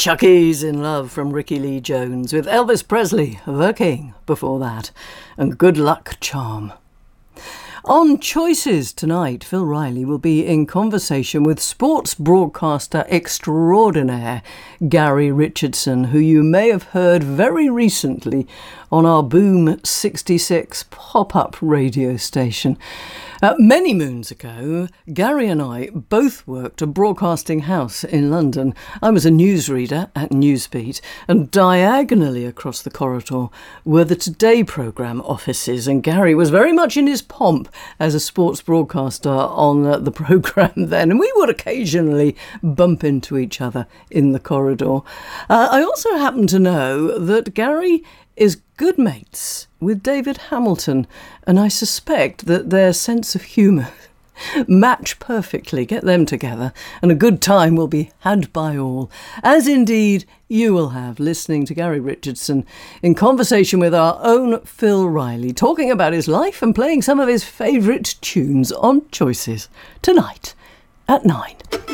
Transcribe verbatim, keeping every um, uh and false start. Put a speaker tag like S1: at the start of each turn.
S1: Chucky's in Love from Ricky Lee Jones, with Elvis Presley, the King, before that, and Good Luck Charm. On Choices tonight, Phil Riley will be in conversation with sports broadcaster extraordinaire Gary Richardson, who you may have heard very recently on our Boom sixty-six pop-up radio station. Uh, many moons ago, Gary and I both worked a broadcasting house in London. I was a newsreader at Newsbeat, and diagonally across the corridor were the Today programme offices, and Gary was very much in his pomp as a sports broadcaster on uh, the programme then, and we would occasionally bump into each other in the corridor. Uh, I also happen to know that Gary is good mates with David Hamilton, and I suspect that their sense of humour match perfectly. Get them together and a good time will be had by all, as indeed you will have, listening to Gary Richardson in conversation with our own Phil Riley, talking about his life and playing some of his favourite tunes on Choices tonight at nine.